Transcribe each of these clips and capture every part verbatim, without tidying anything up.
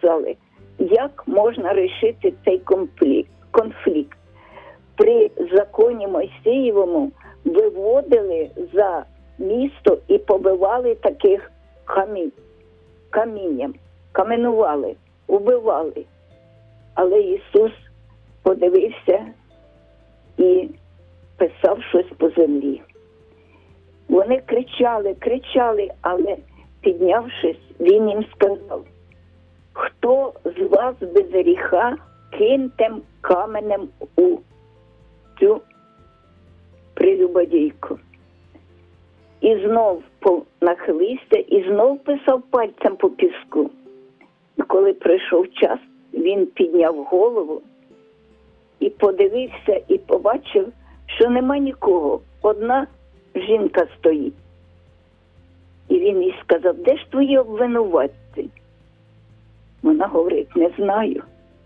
сказали, як можна рішити цей конфлікт. При законі Мойсеєвому виводили за місто і побивали таких камінь, камінням, каменували, убивали. Але Ісус подивився і писав щось по землі. Вони кричали, кричали, але піднявшись, Він їм сказав: хто з вас без гріха, киньте каменем у цю прелюбодійку. І знов нахилився, і знов писав пальцем по піску. І коли прийшов час, він підняв голову і подивився, і побачив, що нема нікого. Одна жінка стоїть. І він їй сказав: де ж твої обвинуватці? Вона говорить: не знаю.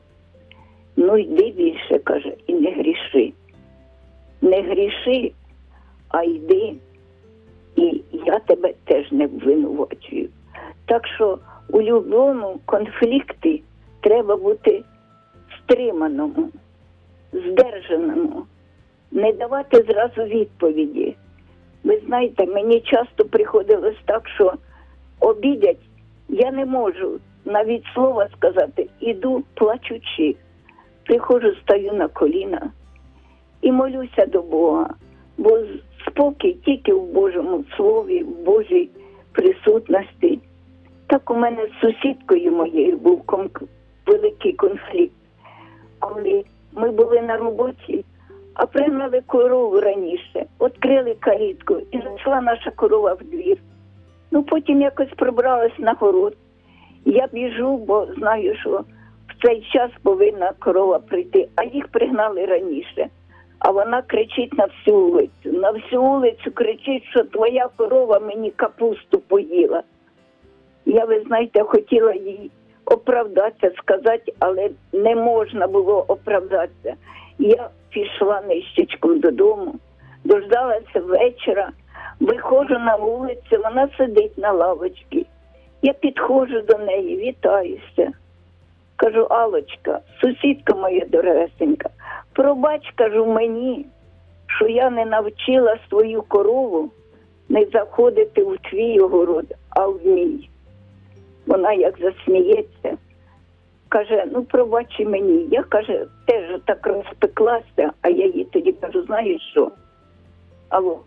Ну йди більше, каже, і не гріши. Не гріши, а йди, і я тебе теж не обвинувачую. Так що у будь-якому конфлікті треба бути стриманому, здержаному, не давати зразу відповіді. Ви знаєте, мені часто приходилось так, що обідять, я не можу навіть слова сказати, іду плачучи. Приходжу, стаю на коліна і молюся до Бога, бо спокій тільки в Божому Слові, в Божій присутності. Так у мене з сусідкою моєю був ком- великий конфлікт. Коли ми були на роботі, а пригнали корову раніше, відкрили калітку і зайшла наша корова в двір. Ну, потім якось пробралась на город. Я біжу, бо знаю, що в цей час повинна корова прийти, а їх пригнали раніше. А вона кричить на всю вулицю. На всю вулицю кричить, що твоя корова мені капусту поїла. Я, ви знаєте, хотіла їй оправдатися, сказати, але не можна було оправдатися. Я пішла нищечком додому, дождалася вечора, виходжу на вулицю, вона сидить на лавочці. Я підходжу до неї, вітаюся. Кажу: Алочка, сусідка моя дорогесенька, пробач, кажу, мені, що я не навчила свою корову не заходити у твій огород, а в мій. Вона як засміється, каже: ну пробач мені. Я, каже, теж так розпеклася, а я їй тоді кажу: знаєш що? Алло.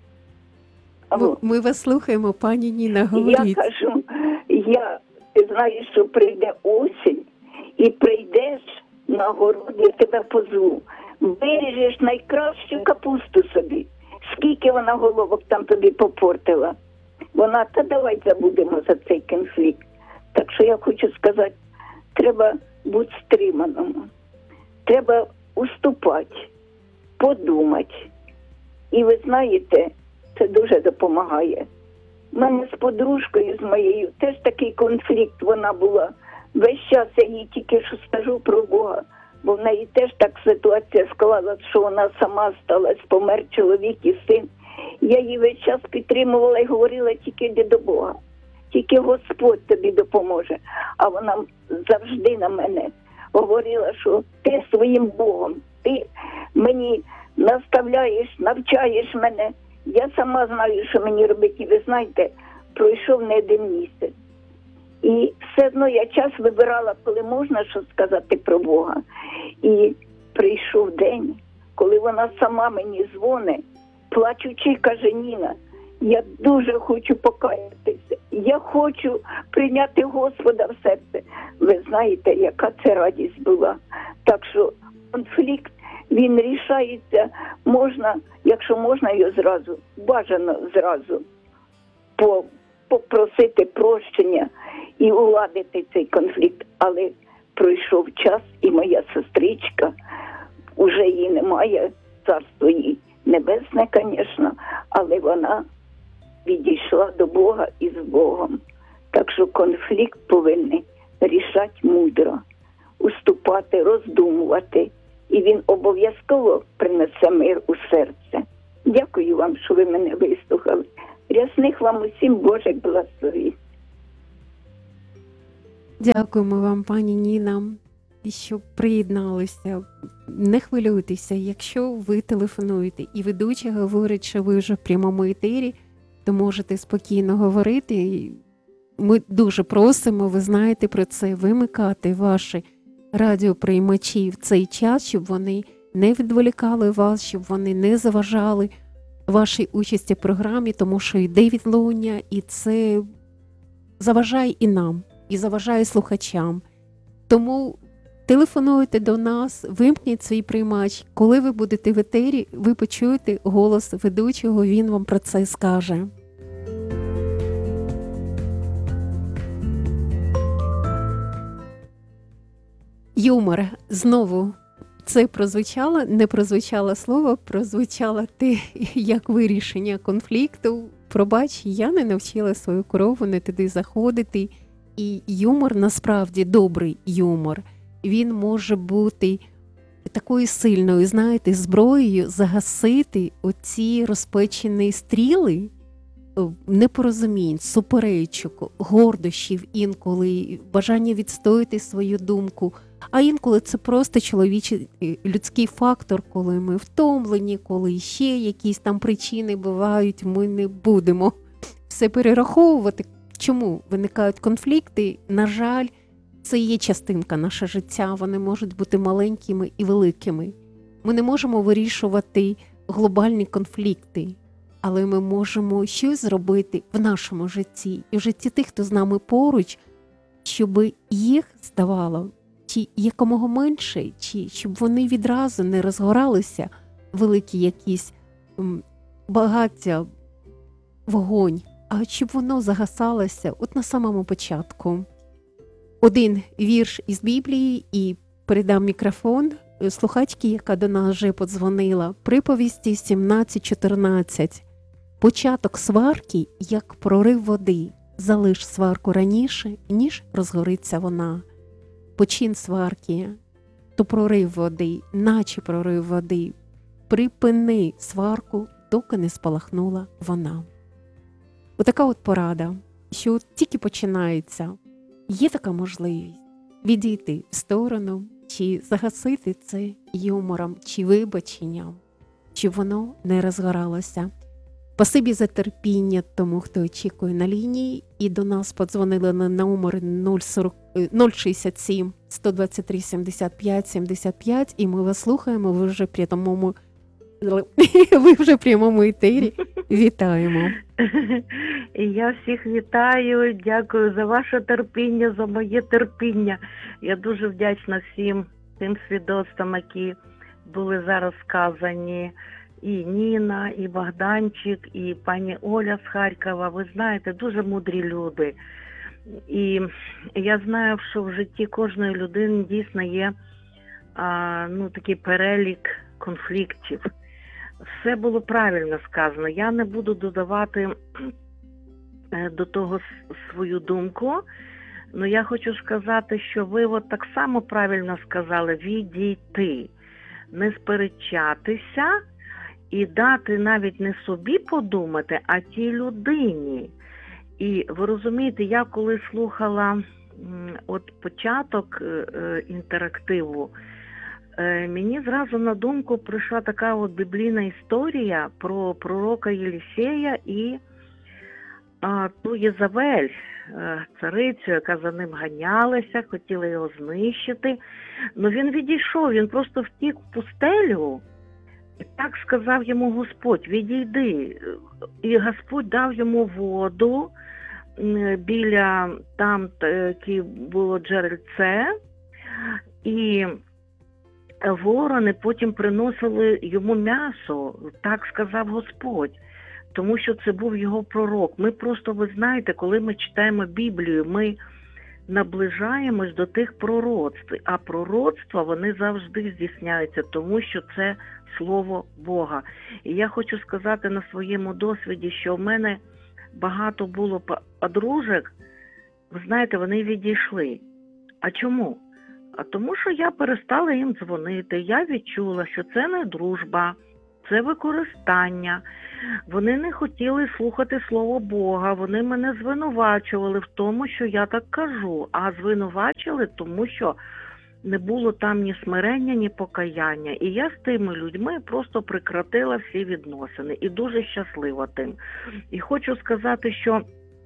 Алло. Ми вас слухаємо, пані Ніна, говоріть. Я кажу, я, ти знаєш, що прийде осінь, і прийдеш на город, я тебе позву. Виріжеш найкращу капусту собі. Скільки вона головок там тобі попортила. Вона: та давай забудемо за цей конфлікт. Так що я хочу сказати, треба бути стриманим. Треба уступати, подумати. І ви знаєте, це дуже допомагає. У мене з подружкою, з моєю, теж такий конфлікт вона була. Весь час я їй тільки що скажу про Бога, бо в неї теж так ситуація склалася, що вона сама сталась, помер чоловік і син. Я її весь час підтримувала і говорила: тільки йди до Бога, тільки Господь тобі допоможе. А вона завжди на мене говорила, що ти своїм Богом, ти мені наставляєш, навчаєш мене. Я сама знаю, що мені робити. І ви знаєте, пройшов не один місяць. І все одно я час вибирала, коли можна щось сказати про Бога. І прийшов день, коли вона сама мені дзвонить, плачучи, каже: Ніна, я дуже хочу покаятися, я хочу прийняти Господа в серце. Ви знаєте, яка це радість була. Так що конфлікт, він рішається, можна, якщо можна його зразу, бажано зразу попросити прощення і уладити цей конфлікт. Але пройшов час, і моя сестричка, уже її немає, царство їй небесне, звісно, але вона відійшла до Бога і з Богом. Так що конфлікт повинен рішати мудро, уступати, роздумувати, і він обов'язково принесе мир у серце. Дякую вам, що ви мене вислухали. Рясних вам усім Божих благословень. Дякуємо вам, пані Ніна, що приєдналися. Не хвилюйтеся, якщо ви телефонуєте і ведуча говорить, що ви вже в прямому етері, то можете спокійно говорити. Ми дуже просимо, ви знаєте про це, вимикати ваші радіоприймачі в цей час, щоб вони не відволікали вас, щоб вони не заважали вашій участі в програмі, тому що йде відлуння, і це заважає і нам, і заважає слухачам. Тому телефонуйте до нас, вимкніть свій приймач. Коли ви будете в етері, ви почуєте голос ведучого, він вам про це скаже. Юмор. Знову це прозвучало, не прозвучало слово, прозвучало те, як вирішення конфлікту. Пробач, я не навчила свою корову не туди заходити. І юмор, насправді, добрий юмор, він може бути такою сильною, знаєте, зброєю загасити оці розпечені стріли непорозумінь, суперечок, гордощів інколи, бажання відстояти свою думку. А інколи це просто чоловічий людський фактор, коли ми втомлені, коли ще якісь там причини бувають, ми не будемо все перераховувати. Чому виникають конфлікти? На жаль, це є частинка нашого життя, вони можуть бути маленькими і великими. Ми не можемо вирішувати глобальні конфлікти, але ми можемо щось зробити в нашому житті і в житті тих, хто з нами поруч, щоб їх ставало чи якомога менше, чи щоб вони відразу не розгоралися, великі якісь багаття, вогонь, а щоб воно загасалося от на самому початку. Один вірш із Біблії і передам мікрофон слухачці, яка до нас вже подзвонила. Приповісті сімнадцять чотирнадцять. Початок сварки, як прорив води. Залиш сварку раніше, ніж розгориться вона. Почин сварки, то прорив води, наче прорив води. Припини сварку, доки не спалахнула вона. Отака от порада, що от тільки починається, є така можливість відійти в сторону, чи загасити це юмором, чи вибаченням, щоб воно не розгоралося. Спасибі за терпіння тому, хто очікує на лінії, і до нас подзвонили на номер нуль шістдесят сім сто двадцять три сімдесят п'ять сімдесят п'ять, і ми вас слухаємо, ви вже в прямому, ви вже в прямому етері. Вітаємо. Я всіх вітаю, дякую за ваше терпіння, за моє терпіння. Я дуже вдячна всім тим свідоцтвам, які були зараз сказані. І Ніна, і Богданчик, і пані Оля з Харкова. Ви знаєте, дуже мудрі люди. І я знаю, що в житті кожної людини дійсно є а, ну, такий перелік конфліктів. Все було правильно сказано. Я не буду додавати до того свою думку, але я хочу сказати, що ви от так само правильно сказали: відійти, не сперечатися і дати навіть не собі подумати, а тій людині. І ви розумієте, я коли слухала от початок е, інтерактиву, е, мені зразу на думку прийшла така от біблійна історія про пророка Єлісея і а, ту Єзавель, е, царицю, яка за ним ганялася, хотіла його знищити. Но він відійшов, він просто втік в пустелю. І так сказав йому Господь: відійди. І Господь дав йому воду біля там, яке було джерельце, і ворони потім приносили йому м'ясо. Так сказав Господь, тому що це був його пророк. Ми просто, ви знаєте, коли ми читаємо Біблію, ми наближаємось до тих пророцтв, а пророцтва, вони завжди здійсняються, тому що це Слово Бога. І я хочу сказати на своєму досвіді, що в мене багато було подружок, ви знаєте, вони відійшли. А чому? А тому що я перестала їм дзвонити, я відчула, що це не дружба, це використання. Вони не хотіли слухати Слово Бога, вони мене звинувачували в тому, що я так кажу, а звинувачили, тому що не було там ні смирення, ні покаяння. І я з тими людьми просто прекратила всі відносини. І дуже щаслива тим. І хочу сказати, що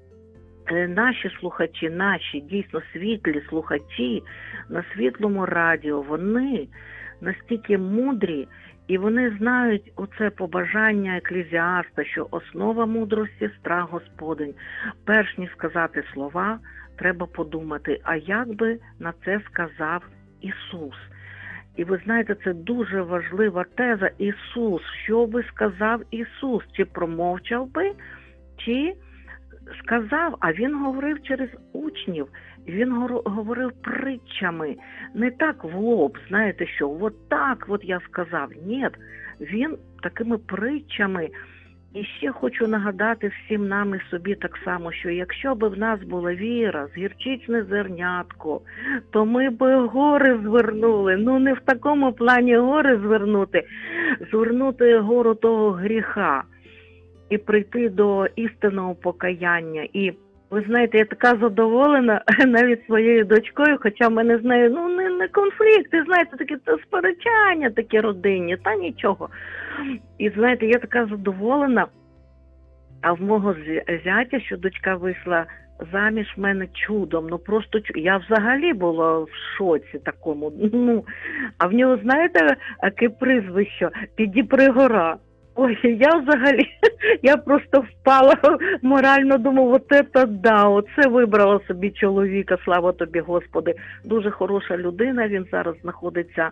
е, наші слухачі, наші дійсно світлі слухачі на Світлому радіо, вони настільки мудрі, і вони знають оце побажання еклезіаста, що основа мудрості – страх Господень. Перш ніж сказати слова, треба подумати, а як би на це сказав Ісус. І ви знаєте, це дуже важлива теза. Ісус, що би сказав Ісус? Чи промовчав би, чи сказав? А Він говорив через учнів, Він говорив притчами. Не так в лоб, знаєте що, от так от я сказав. Ні, Він такими притчами. І ще хочу нагадати всім нам і собі так само, що якщо б в нас була віра, з гірчичне зернятко, то ми б гори звернули. Ну не в такому плані гори звернути, звернути гору того гріха і прийти до істинного покаяння. І ви знаєте, я така задоволена навіть своєю дочкою, хоча в мене з нею ну, не, не конфлікти, знаєте, такі сперечання такі родинні, та нічого. І знаєте, я така задоволена, а в мого зятя, що дочка вийшла заміж, в мене чудом, ну просто чудом. Я взагалі була в шоці такому, ну, а в нього, знаєте, яке прізвище? Підіпригора. Ой, я взагалі, я просто впала морально, думаю, от це да, оце вибрала собі чоловіка, слава тобі, Господи. Дуже хороша людина, він зараз знаходиться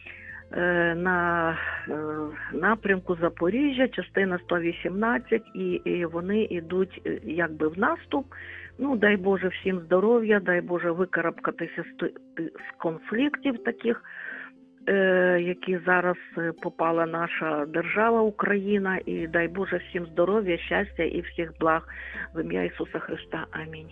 е, на е, напрямку Запоріжжя, частина сто вісімнадцять, і, і вони йдуть е, якби в наступ. Ну, дай Боже всім здоров'я, дай Боже викарабкатися з, з конфліктів таких, які зараз попала наша держава Україна, і дай Боже всім здоров'я, щастя і всіх благ в ім'я Ісуса Христа. Амінь.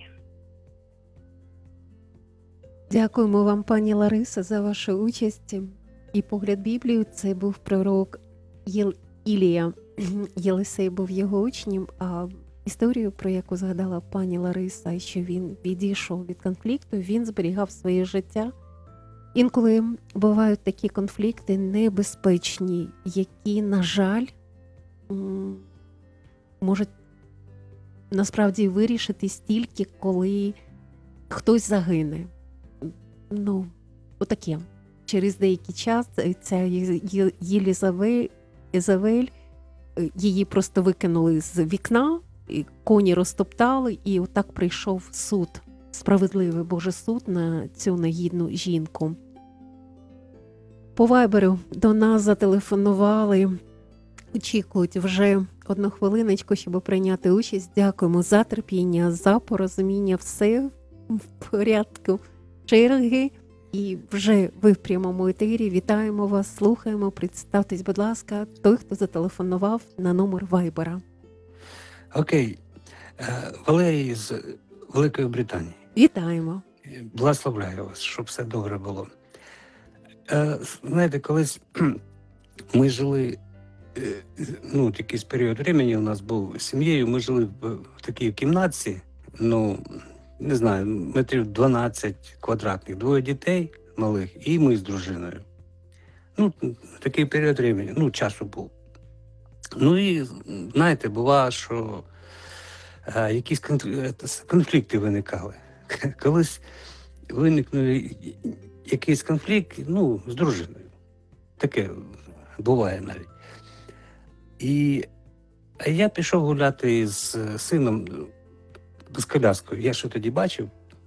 Дякуємо вам, пані Лариса, за вашу участь і погляд Біблію. Це був пророк Єл... Ілія. Єлисей був його учнем, а історію, про яку згадала пані Лариса, що він відійшов від конфлікту, він зберігав своє життя. Інколи бувають такі конфлікти небезпечні, які, на жаль, можуть насправді вирішитись тільки, коли хтось загине. Ну, отаке. Через деякий час ця Єлізавель, Єзавель, її просто викинули з вікна, коні розтоптали, і отак прийшов суд. Справедливий Божий суд на цю негідну жінку. По вайберу до нас зателефонували, очікують вже одну хвилиночку, щоб прийняти участь. Дякуємо за терпіння, за порозуміння, все в порядку черги. І вже ви в прямому етері. Вітаємо вас, слухаємо. Представтесь, будь ласка, той, хто зателефонував на номер вайбера. Окей. Валерій з Великої Британії. Вітаємо. Благословляю вас, щоб все добре було. Знаєте, колись ми жили, ну, якийсь період времени у нас був з сім'єю, ми жили в такій кімнатці, ну, не знаю, метрів дванадцять квадратних, двоє дітей малих і ми з дружиною. Ну, такий період времени, ну, часу був. Ну і, знаєте, бувало, що а, якісь конфлікти виникали. Колись виникнув якийсь конфлікт, ну, з дружиною. Таке буває навіть. І а я пішов гуляти з сином з коляскою. Я що тоді бачив.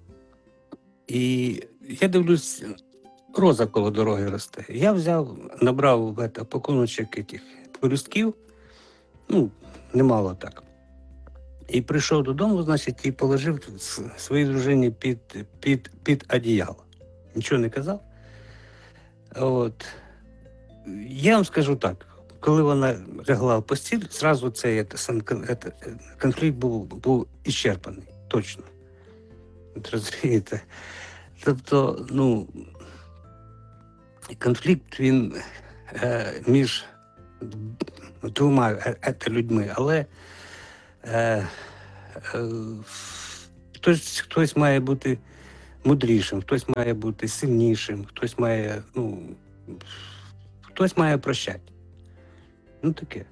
І я дивлюсь, роза коло дороги росте. Я взяв, набрав это, пакуночок этих полюстків, ну, немало так. І прийшов додому, значить, і положив своїй дружині під, під, під одіяло. Нічого не казав. От. Я вам скажу так, коли вона лягла в постіль, зразу цей конфлікт був, був ісчерпаний, точно. Розумієте? Тобто, ну, конфлікт, він е, між двома е- ета людьми, але е, е, хтось, хтось має бути мудрішим, хтось має бути сильнішим, хтось має, ну, хтось має прощати. Ну таке.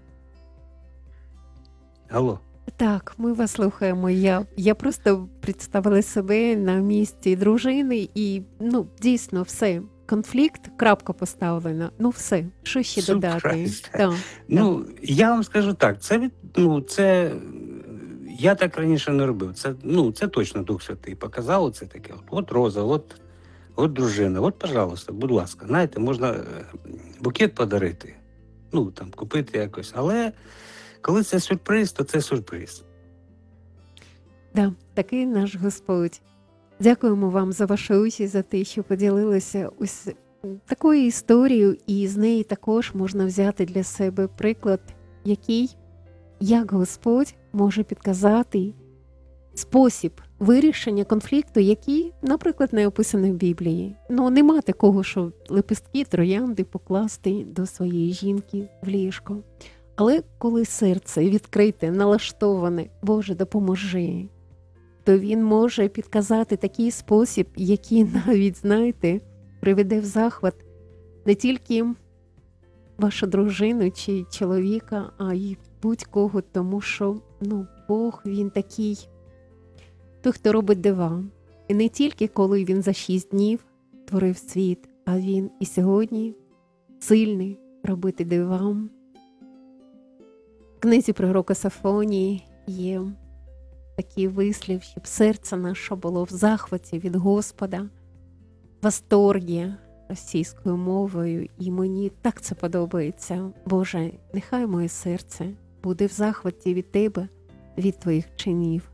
Алло. Так, ми вас слухаємо. Я, я просто представила себе на місці дружини і, ну, дійсно, все. Конфлікт, крапка поставлена. Ну, все. Що ще додати? Surprise. Так, Ну, я вам скажу так, це від, ну, це, я так раніше не робив. Це, ну, це точно Дух Святий показав, це таке. От, от Роза, от, от дружина, от, пожалуйста, будь ласка, знаєте, можна е, букет подарити, ну, там, купити якось, але коли це сюрприз, то це сюрприз. да, такий наш Господь. Дякуємо вам за вашу участь, за те, що поділилися ось такою історією, і з неї також можна взяти для себе приклад, який, як Господь може підказати спосіб вирішення конфлікту, який, наприклад, не описаний в Біблії. Ну, нема такого, що лепестки, троянди покласти до своєї жінки в ліжко. Але коли серце відкрите, налаштоване, Боже, допоможи, то він може підказати такий спосіб, який навіть, знаєте, приведе в захват не тільки вашу дружину чи чоловіка, а й будь-кого, тому що, ну, Бог, він такий, той, хто робить дива. І не тільки коли він за шість днів творив світ, а він і сьогодні сильний робити дива. В книзі пророка Софонії є такий вислів, щоб серце наше було в захваті від Господа, в восторгі російською мовою, і мені так це подобається. Боже, нехай моє серце буде в захваті від Тебе, від Твоїх чинів.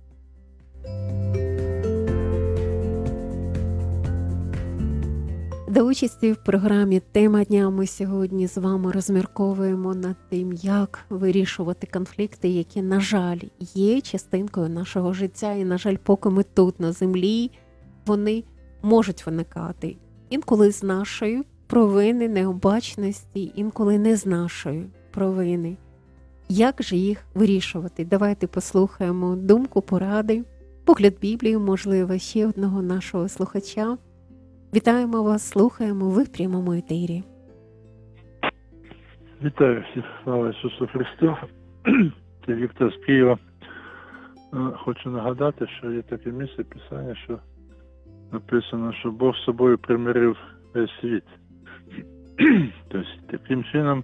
До участі в програмі «Тема дня» ми сьогодні з вами розмірковуємо над тим, як вирішувати конфлікти, які, на жаль, є частинкою нашого життя. І, на жаль, поки ми тут, на землі, вони можуть виникати. Інколи з нашої провини, необачності, інколи не з нашої провини. Як же їх вирішувати? Давайте послухаємо думку, поради, погляд Біблії, можливо, ще одного нашого слухача. Вітаємо вас, слухаємо, ви в прямому етері. Вітаю всіх, слава Ісусу Христу. Це Віктор з Києва. Хочу нагадати, що є таке місце Писання, що написано, що Бог з собою примирив весь світ. Тобто, таким чином,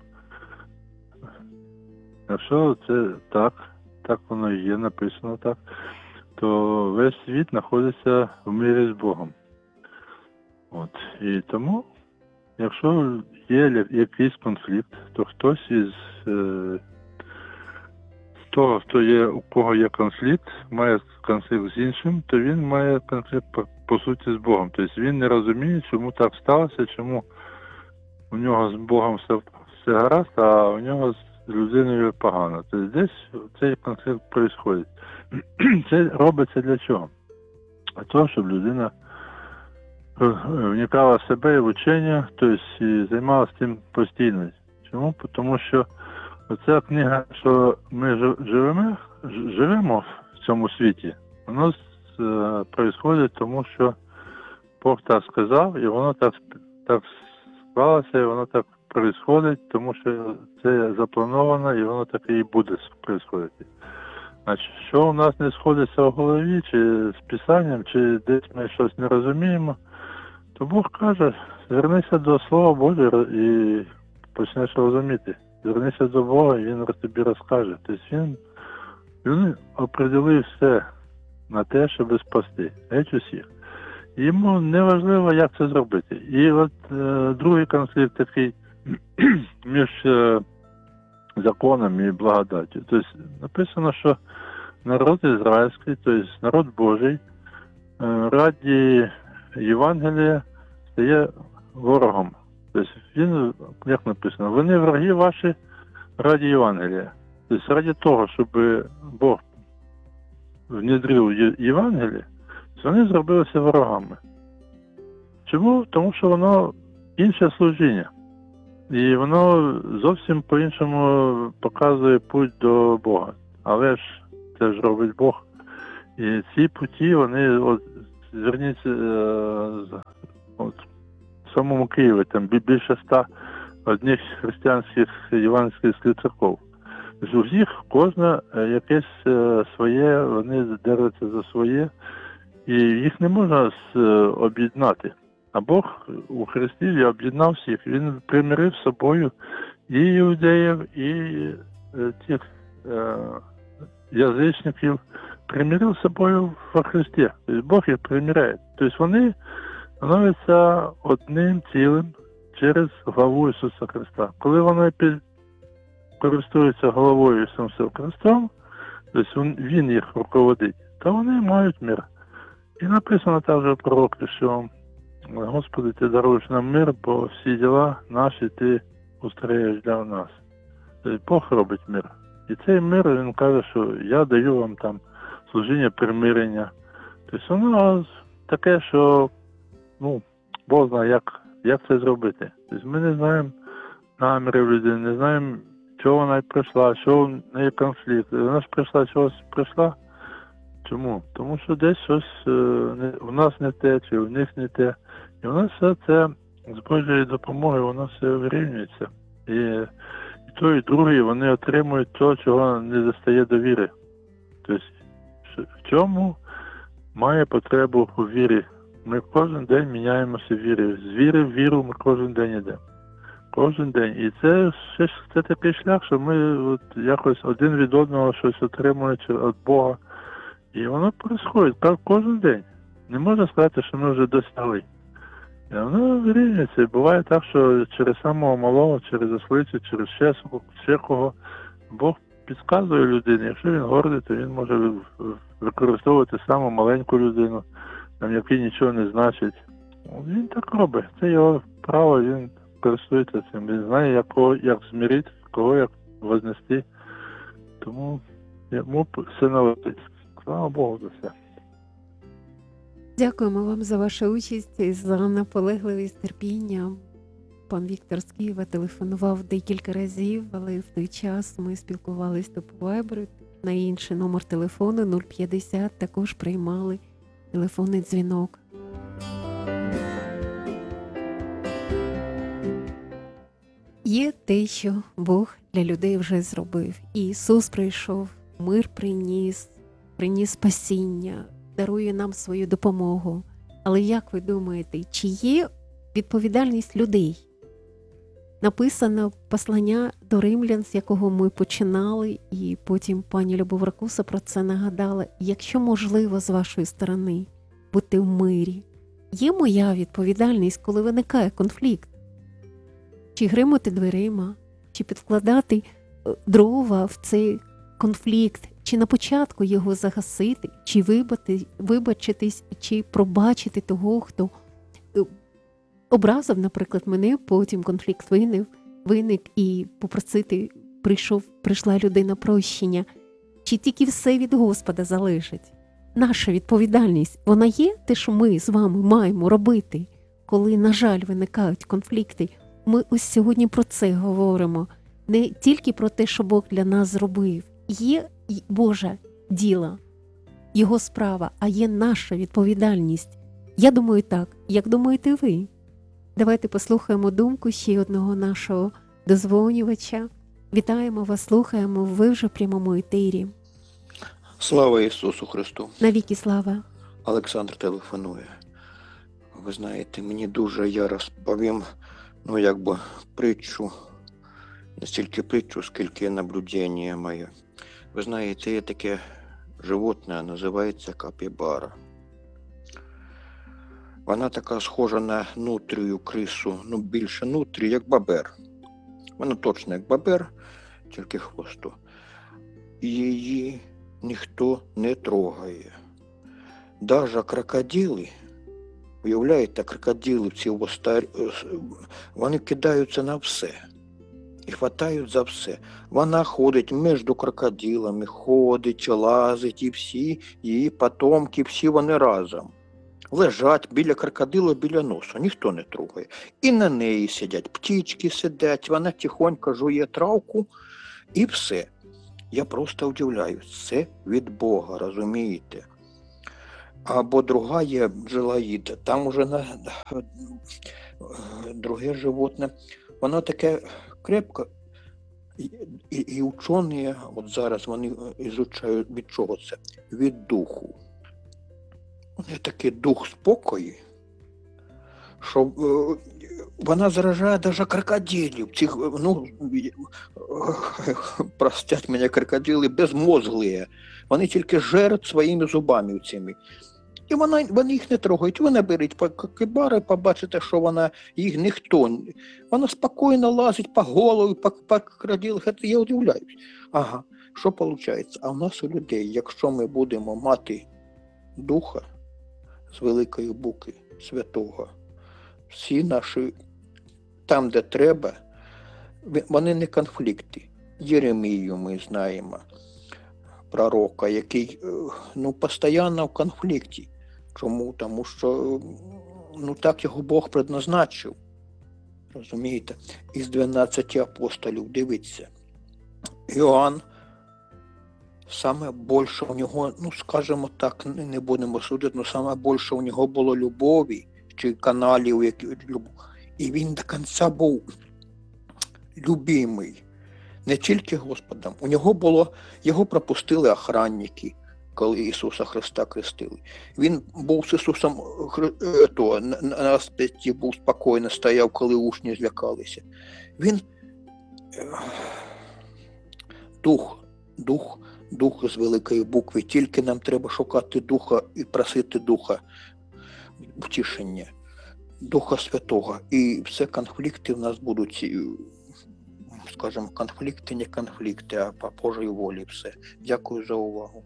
якщо це так, так воно і є, написано так, то весь світ знаходиться в мирі з Богом. От. І тому, якщо є якийсь конфлікт, то хтось із е, того, хто є, у кого є конфлікт, має конфлікт з іншим, то він має конфлікт по, по суті з Богом. Тобто він не розуміє, чому так сталося, чому у нього з Богом все, все гаразд, а у нього з людиною погано. Тобто десь цей конфлікт відбувається. Це робиться для чого? Для того, щоб людина вникала в себе і в учення, тобто і займалася тим постійно. Чому? Тому що оця книга, що ми живемо, живемо в цьому світі, воно відбувається тому, що Бог так сказав, і воно так, так склалося, і воно так відбувається, тому що це заплановано, і воно так і буде відбуватися. Значить, що у нас не сходиться в голові, чи з Писанням, чи десь ми щось не розуміємо, то Бог каже, звернися до Слова Божого і почнеш розуміти. Звернися до Бога, і Він тобі розкаже. Тобто Він, він определив все на те, щоб спасти. Геть усіх. Йому не важливо, як це зробити. І от е, другий конфлікт такий між е, законом і благодаттю. Тобто написано, що народ ізраїльський, тобто народ Божий, е, раді Євангелія стає ворогом. Тобто він, як написано, вони враги ваші раді Євангелія. Тобто раді того, щоб Бог внедрив Євангеліє, вони зробилися ворогами. Чому? Тому що воно інше служіння. І воно зовсім по-іншому показує путь до Бога. Але ж це ж робить Бог. І ці путі, вони, от, зверніться, е, от, в самому Києві, там більше ста одних християнських євангельських церков. Тобто у всіх кожна якесь е, своє, вони держаться за своє, і їх не можна з, е, об'єднати. А Бог у Христі об'єднав всіх. Він примирив з собою і іудеїв, і е, тих е, язичників, примирив з собою во Христі. Тобто Бог їх примиряє. Тобто вони становляться одним цілим через главу Ісуса Христа. Коли вони під... користуються головою Ісусом Христом, тобто Він їх руководить, то вони мають мир. І написано також в пророку, що Господи, Ти даруєш нам мир, бо всі діла наші Ти устроїш для нас. Тобто Бог робить мир. І цей мир, Він каже, що я даю вам там служіння примирення. Тобто воно таке, що ну, Бог знає, як, як це зробити. Тобто ми не знаємо намірів людини, не знаємо, чого вона прийшла, що в неї конфлікт. Вона ж прийшла, чогось прийшла. Чому? Тому що десь щось е, не, в нас не те, чи в них не те. І у нас все це з Божої допомоги, воно все вирівнюється. І, і той, і другий, вони отримують того, чого не достає довіри. Тобто, в чому має потребу у вірі? Ми кожен день міняємося в вірі. З віри в віру ми кожен день йдемо. Кожен день. І це, це, це такий шлях, що ми от якось один від одного щось отримуючи від Бога. І воно відбувається кожен день. Не можна сказати, що ми вже досягли. І воно вирівнюється. І буває так, що через самого малого, через ослицю, через ще, ще кого, Бог підказує людині. Якщо він гордий, то він може використовувати саму маленьку людину, там, який нічого не значить. Він так робить. Це його право, він користується цим. Він знає, як, кого, як змірити, кого як вознести. Тому йому все належить. Слава Богу за все. Дякуємо вам за вашу участь і за наполегливість, терпіння. Пан Віктор з Києва телефонував декілька разів, але в той час ми спілкувалися то по вайберу. На інший номер телефону нуль п'ятдесят також приймали телефонний дзвінок. Є те, що Бог для людей вже зробив. І Ісус прийшов, мир приніс, приніс спасіння, дарує нам свою допомогу. Але як ви думаєте, чи є відповідальність людей? Написано послання до римлян, з якого ми починали, і потім пані Любов Ракуса про це нагадала. Якщо можливо з вашої сторони бути в мирі, є моя відповідальність, коли виникає конфлікт? Чи гримати дверима, чи підкладати дрова в цей конфлікт, чи на початку його загасити, чи вибати, вибачитись, чи пробачити того, хто образив, наприклад, мене, потім конфлікт виник, виник і попросити, прийшов, прийшла людина прощення. Чи тільки все від Господа залежить? Наша відповідальність, вона є, те, що ми з вами маємо робити, коли, на жаль, виникають конфлікти. Ми ось сьогодні про це говоримо. Не тільки про те, що Бог для нас зробив. Є Боже діло, Його справа, а є наша відповідальність. Я думаю так. Як думаєте ви? Давайте послухаємо думку ще одного нашого дозвонювача. Вітаємо вас, слухаємо, ви вже в прямому етері. Слава Ісусу Христу! Навіки слава! Олександр телефонує. Ви знаєте, мені дуже, я розповім, ну, якби, притчу, не стільки притчу, скільки наблюдення моє. Ви знаєте, є таке животне, називається капібара. Вона така схожа на нутрію крису, ну більше нутрію, як бабер. Вона точно як бабер, тільки хвосту. І її ніхто не трогає. Даже крокодили, уявляєте, крокодили ці старі, вони кидаються на все. І хватають за все. Вона ходить між крокодилами, ходить, лазить, і всі її потомки, всі вони разом. лежать біля крокодила, біля носу, ніхто не трогає. І на неї сидять, птічки сидять, вона тихонько жує травку і все. Я просто удивляюсь, це від Бога, розумієте? Або друга є бджолоїд, там уже на друге животне, воно таке крепко, і, і, і учені, от зараз вони ізучають, від чого це? Від духу. Є такий дух спокою, що е, вона заражає навіть крокодилів, цих, ну, простять мене, крокодили безмозглі, вони тільки жеруть своїми зубами цими. І вона, вони їх не трогають, ви наберіть капібари, побачите, що вона, їх ніхто, вона спокійно лазить по голові, по, по крокодилах, я удивляюсь. Ага, що виходить? А в нас у людей, якщо ми будемо мати духа з великої букви, святого, всі наші, там, де треба, вони не конфлікти. Єремію ми знаємо, пророка, який, ну, постійно в конфлікті. Чому? Тому що, ну, так його Бог предназначив. Розумієте? Із дванадцяти апостолів, дивіться. Іоанн, саме більше у нього, ну, скажімо так, не будемо судити, але саме більше у нього було любові, чи каналів, які любов. І він до кінця був любимий. Не тільки Господом. У нього було, його пропустили охранники, коли Ісуса Христа хрестили. Він був з Ісусом то, на, на аспекті був спокійно, стояв, коли учні злякалися. Він дух, дух, дух з великої букви. Тільки нам треба шукати духа і просити духа втішення, Духа Святого. І все конфлікти в нас будуть, скажімо, конфлікти, не конфлікти, а по Божій волі все. Дякую за увагу.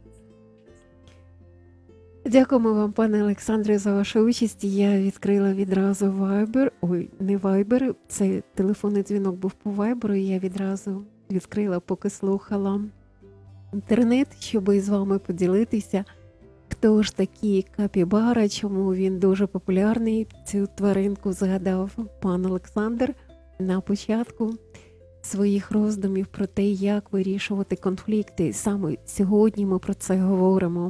Дякуємо вам, пане Олександре, за вашу участь. Я відкрила відразу Viber, ой, не Viber, це телефонний дзвінок був по Viber, і я відразу відкрила, поки слухала інтернет, щоб із вами поділитися, хто ж такий капібара, чому він дуже популярний. Цю тваринку згадав пан Олександр на початку своїх роздумів про те, як вирішувати конфлікти. Саме сьогодні ми про це говоримо.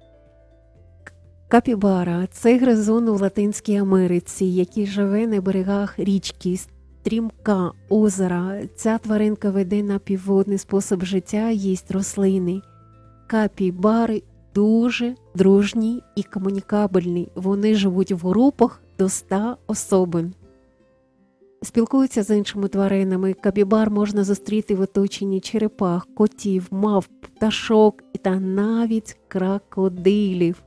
Капібара – це гризун у Латинській Америці, який живе на берегах річки, стрімка, озера. Ця тваринка веде напівводний спосіб життя, їсть рослини. Капібари дуже дружні і комунікабельні. Вони живуть в групах до ста особин. Спілкуються з іншими тваринами. Капібар можна зустріти в оточенні черепах, котів, мавп, пташок та навіть крокодилів.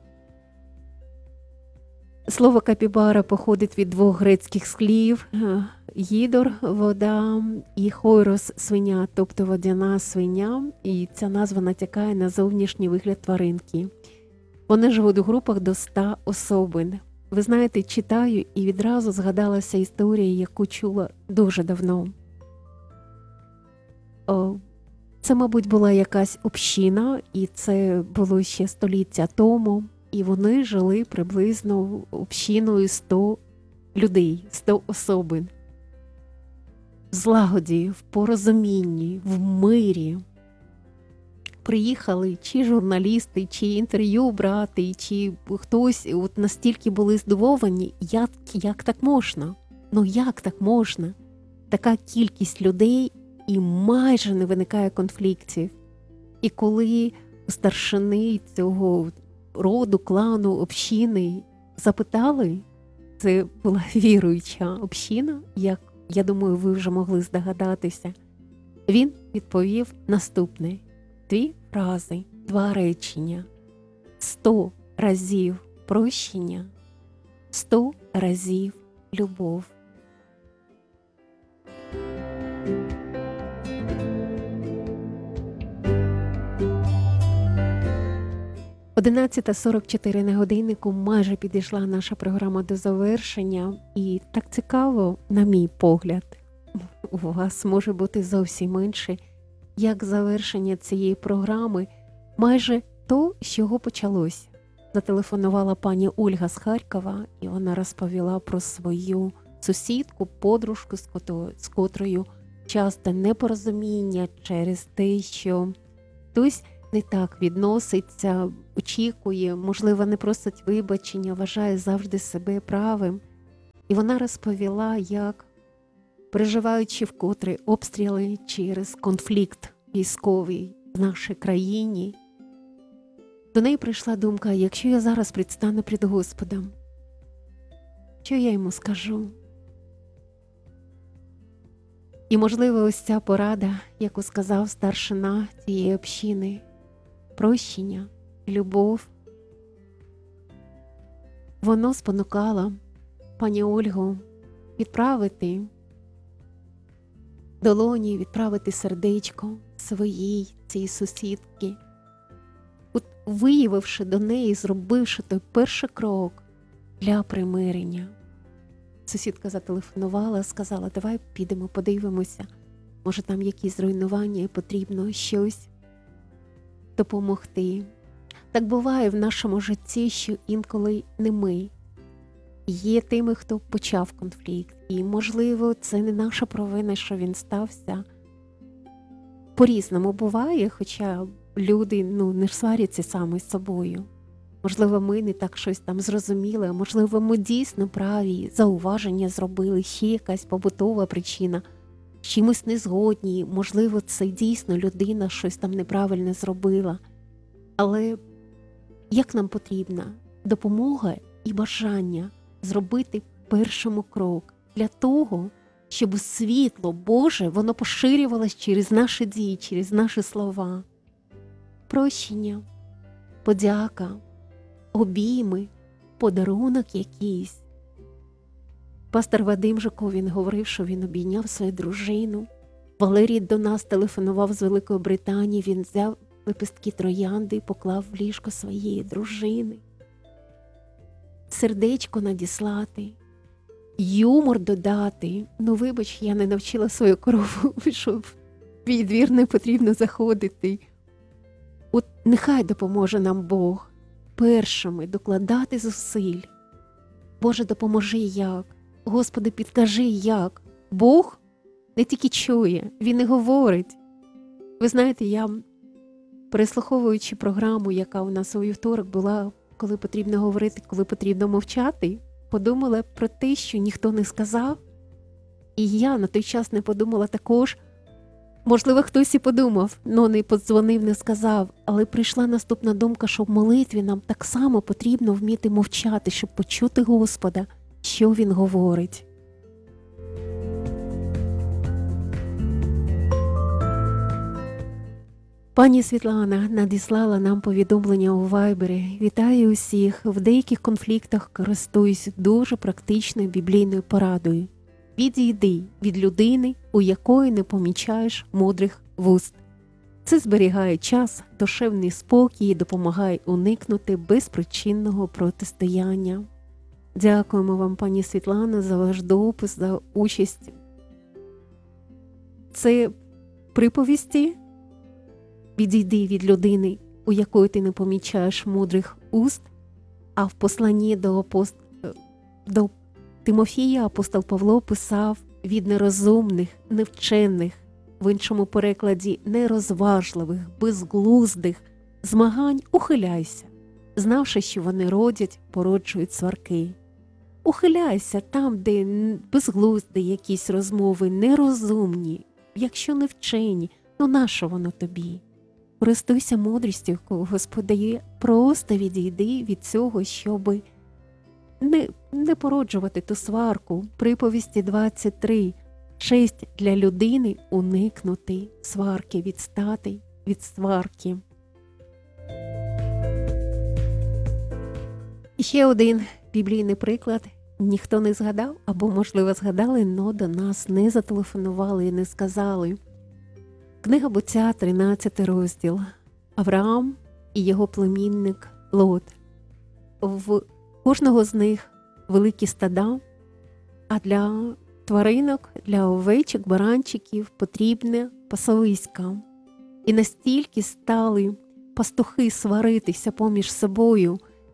Слово капібара походить від двох грецьких слів – гідор – вода і хойрос – свиня, тобто водяна свиня, і ця назва натякає на зовнішній вигляд тваринки. Вони живуть у групах до ста особин. Ви знаєте, читаю і відразу згадалася історія, яку чула дуже давно. О, це, мабуть, була якась община, і це було ще століття тому. І вони жили приблизно общиною сто людей, сто особин. В злагоді, в порозумінні, в мирі. Приїхали чи журналісти, чи інтерв'ю брати, чи хтось от настільки були здивовані, як, як так можна? Ну як так можна? Така кількість людей і майже не виникає конфліктів. І коли у старшини цього роду, клану, общини запитали, це була віруюча община, як, я думаю, ви вже могли здогадатися, він відповів наступне. Дві фрази, два речення. Сто разів прощення, сто разів любов. одинадцята сорок чотири на годиннику, майже підійшла наша програма до завершення. І так цікаво, на мій погляд, у вас може бути зовсім інше, як завершення цієї програми, майже то, з чого почалось. зателефонувала пані Ольга з Харкова, і вона розповіла про свою сусідку, подружку, з котрою, з котрою часто непорозуміння через те, що хтось не так відноситься, очікує, можливо, не просить вибачення, вважає завжди себе правим. І вона розповіла, як, переживаючи вкотре обстріли через конфлікт військовий в нашій країні, до неї прийшла думка, якщо я зараз предстану перед Господом, що я йому скажу? І, можливо, ось ця порада, яку сказав старшина цієї общини, прощення, любов, воно спонукало пані Ольгу відправити долоні, відправити сердечко своїй цій сусідки, от виявивши до неї, зробивши той перший крок для примирення. Сусідка зателефонувала, сказала, давай підемо, подивимося, може там якісь зруйнування і потрібно щось допомогти. Так буває в нашому житті, що інколи не ми є тими, хто почав конфлікт. І, можливо, це не наша провина, що він стався. По-різному буває, хоча люди ну, не сваряться саме з собою. Можливо, ми не так щось там зрозуміли, а можливо, ми дійсно праві, зауваження зробили, ще якась побутова причина, з чимось не згодні, можливо, це дійсно людина щось там неправильно зробила. Але як нам потрібна допомога і бажання зробити першому крок для того, щоб світло Боже, воно поширювалось через наші дії, через наші слова. Прощення, подяка, обійми, подарунок якийсь. Пастор Вадим Жуков, він говорив, що він обійняв свою дружину. Валерій до нас телефонував з Великої Британії, він взяв лепестки троянди і поклав в ліжко своєї дружини. Сердечко надіслати, юмор додати. Ну, вибач, я не навчила свою корову, що в мій двір не потрібно заходити. От нехай допоможе нам Бог першими докладати зусиль. Боже, допоможи як. Господи, підкажи як. Бог не тільки чує, Він і говорить. Ви знаєте, я, переслуховуючи програму, яка у нас у вівторок була, коли потрібно говорити, коли потрібно мовчати, подумала про те, що ніхто не сказав. І я на той час не подумала також. Можливо, хтось і подумав, но не подзвонив, не сказав. Але прийшла наступна думка, що в молитві нам так само потрібно вміти мовчати, щоб почути Господа, що Він говорить. Пані Світлана надіслала нам повідомлення у Вайбері. Вітаю усіх. В деяких конфліктах користуюсь дуже практичною біблійною порадою. Відійди від людини, у якої не помічаєш мудрих вуст. Це зберігає час, душевний спокій і допомагає уникнути безпричинного протистояння. Дякуємо вам, пані Світлана, за ваш допис, за участь. Це приповісті. Відійди від людини, у якої ти не помічаєш мудрих уст, а в посланні до, апост... до Тимофія апостол Павло писав від нерозумних, невчених, в іншому перекладі нерозважливих, безглуздих змагань ухиляйся, знавши, що вони родять, породжують сварки. Ухиляйся там, де безглузді якісь розмови, нерозумні, якщо не вчені, ну нащо воно тобі? Користуйся мудрістю, яку Господь дає, просто відійди від цього, щоби не, не породжувати ту сварку. Приповісті двадцять три. Честь для людини уникнути сварки, відстати від сварки. І ще один біблійний приклад. Ніхто не згадав, або, можливо, згадали, но до нас не зателефонували і не сказали. Книга Буття, тринадцятий розділ. Авраам і його племінник Лот. В кожного з них великі стада, а для тваринок, для овечок, баранчиків потрібне пасовиська. І настільки стали пастухи сваритися поміж собою,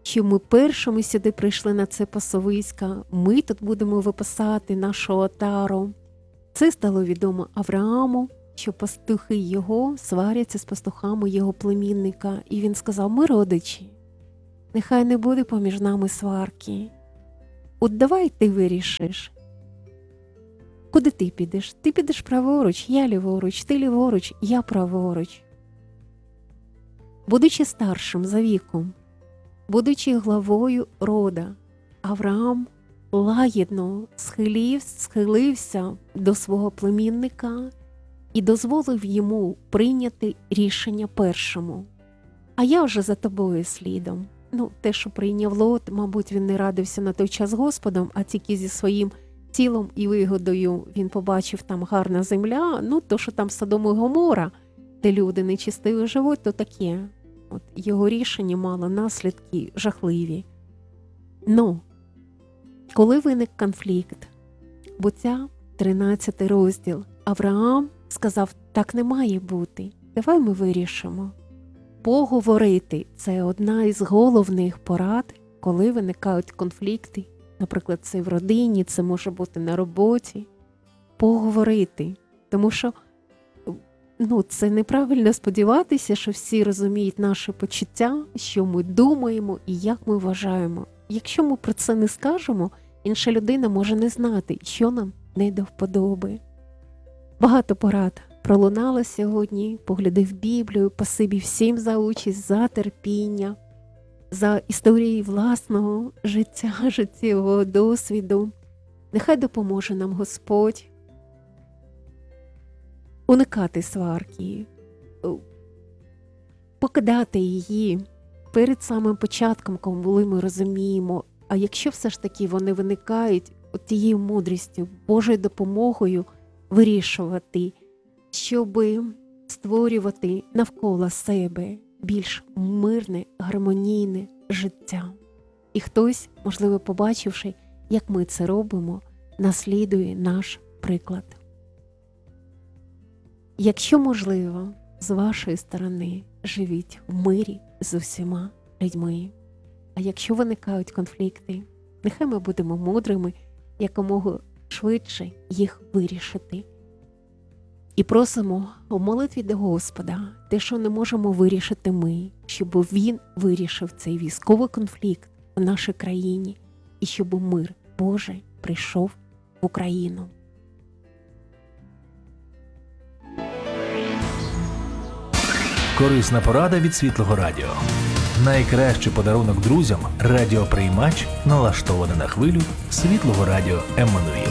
що ми першими сюди прийшли на це пасовиська, ми тут будемо випасати нашу отару. Це стало відомо Аврааму, що пастухи його сваряться з пастухами його племінника. І він сказав: ми родичі, нехай не буде поміж нами сварки. От давай ти вирішиш, куди ти підеш? Ти підеш праворуч, я ліворуч, ти ліворуч, я праворуч. Будучи старшим за віком, будучи главою рода, Авраам лагідно схилів, схилився до свого племінника і дозволив йому прийняти рішення першому. А я вже за тобою слідом. Ну, те, що прийняв Лот, мабуть, він не радився на той час Господом, а тільки зі своїм тілом і вигодою він побачив там гарна земля. Ну, то, що там Содом і Гомора, де люди нечистиво живуть, то таке. От його рішення мало наслідки жахливі. Ну, коли виник конфлікт, Буття, тринадцятий розділ, Авраам сказав: так не має бути, давай ми вирішимо. Поговорити – це одна із головних порад, коли виникають конфлікти. Наприклад, це в родині, це може бути на роботі. Поговорити. Тому що ну, це неправильно сподіватися, що всі розуміють наші почуття, що ми думаємо і як ми вважаємо. Якщо ми про це не скажемо, інша людина може не знати, що нам не до вподоби. Багато порад пролунало сьогодні, погляди в Біблію, спасибі всім за участь, за терпіння, за історії власного життя, життєвого досвіду. Нехай допоможе нам Господь уникати сварки, покидати її перед самим початком, коли ми розуміємо, а якщо все ж таки вони виникають, от тією мудрістю, Божою допомогою вирішувати, щоб створювати навколо себе більш мирне, гармонійне життя. І хтось, можливо, побачивши, як ми це робимо, наслідує наш приклад. Якщо можливо, з вашої сторони живіть в мирі з усіма людьми. А якщо виникають конфлікти, нехай ми будемо мудрими, якомога швидше їх вирішити. І просимо у молитві до Господа те, що не можемо вирішити ми, щоб Він вирішив цей військовий конфлікт в нашій країні і щоб мир Божий прийшов в Україну. Корисна порада від Світлого Радіо. Найкращий подарунок друзям – радіоприймач, налаштований на хвилю Світлого Радіо Еммануїл.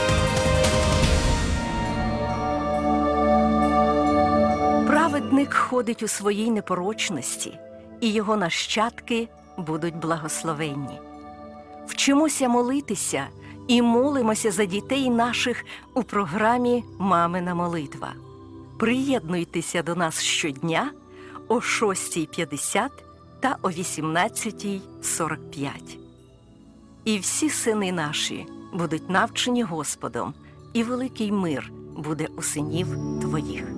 Праведник ходить у своїй непорочності, і його нащадки будуть благословенні. Вчимося молитися і молимося за дітей наших у програмі «Мамина молитва». Приєднуйтеся до нас щодня о шостій п'ятдесят та о вісімнадцятій сорок п'ять. І всі сини наші будуть навчені Господом, і великий мир буде у синів твоїх.